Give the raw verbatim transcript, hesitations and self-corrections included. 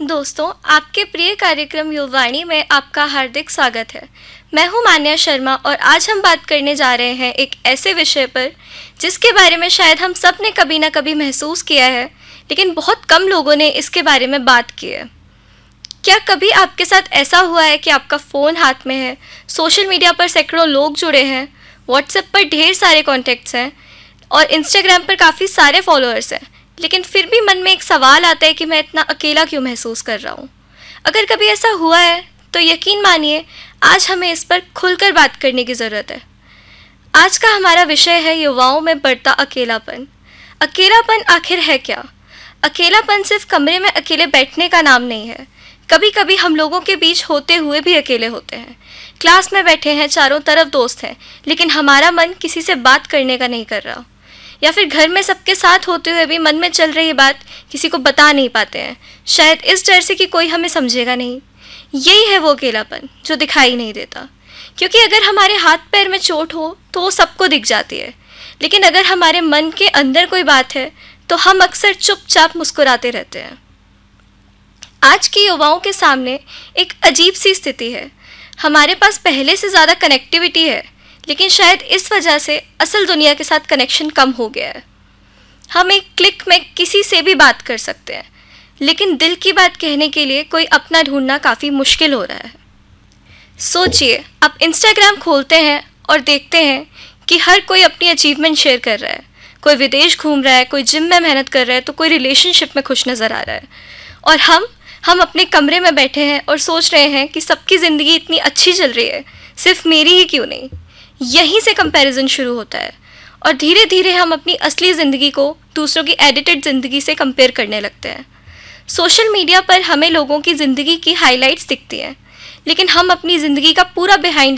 दोस्तों, आपके प्रिय कार्यक्रम युवावाणी में आपका हार्दिक स्वागत है। मैं हूं मान्या शर्मा और आज हम बात करने जा रहे हैं एक ऐसे विषय पर जिसके बारे में शायद हम सब ने कभी ना कभी महसूस किया है, लेकिन बहुत कम लोगों ने इसके बारे में बात की है। क्या कभी आपके साथ ऐसा हुआ है कि आपका फ़ोन हाथ में है, सोशल मीडिया पर सैकड़ों लोग जुड़े हैं, व्हाट्सएप पर ढेर सारे कॉन्टैक्ट्स हैं और इंस्टाग्राम पर काफ़ी सारे फॉलोअर्स हैं, लेकिन फिर भी मन में एक सवाल आता है कि मैं इतना अकेला क्यों महसूस कर रहा हूँ। अगर कभी ऐसा हुआ है तो यकीन मानिए आज हमें इस पर खुलकर बात करने की ज़रूरत है। आज का हमारा विषय है युवाओं में बढ़ता अकेलापन। अकेलापन आखिर है क्या? अकेलापन सिर्फ कमरे में अकेले बैठने का नाम नहीं है। कभी कभी हम लोगों के बीच होते हुए भी अकेले होते हैं। क्लास में बैठे हैं, चारों तरफ दोस्त हैं, लेकिन हमारा मन किसी से बात करने का नहीं कर रहा। या फिर घर में सबके साथ होते हुए भी मन में चल रही बात किसी को बता नहीं पाते हैं, शायद इस डर से कि कोई हमें समझेगा नहीं। यही है वो अकेलापन जो दिखाई नहीं देता, क्योंकि अगर हमारे हाथ पैर में चोट हो तो वो सबको दिख जाती है, लेकिन अगर हमारे मन के अंदर कोई बात है तो हम अक्सर चुपचाप मुस्कुराते रहते हैं। आज के युवाओं के सामने एक अजीब सी स्थिति है। हमारे पास पहले से ज़्यादा कनेक्टिविटी है, लेकिन शायद इस वजह से असल दुनिया के साथ कनेक्शन कम हो गया है। हम एक क्लिक में किसी से भी बात कर सकते हैं, लेकिन दिल की बात कहने के लिए कोई अपना ढूंढना काफ़ी मुश्किल हो रहा है। सोचिए, आप इंस्टाग्राम खोलते हैं और देखते हैं कि हर कोई अपनी अचीवमेंट शेयर कर रहा है। कोई विदेश घूम रहा है, कोई जिम में मेहनत कर रहा है, तो कोई रिलेशनशिप में खुश नज़र आ रहा है। और हम हम अपने कमरे में बैठे हैं और सोच रहे हैं कि सबकी ज़िंदगी इतनी अच्छी चल रही है, सिर्फ मेरी ही क्यों नहीं। यहीं से कंपैरिजन शुरू होता है और धीरे धीरे हम अपनी असली ज़िंदगी को दूसरों की एडिटेड ज़िंदगी से कंपेयर करने लगते हैं। सोशल मीडिया पर हमें लोगों की ज़िंदगी की हाइलाइट्स दिखती हैं, लेकिन हम अपनी ज़िंदगी का पूरा बिहाइंड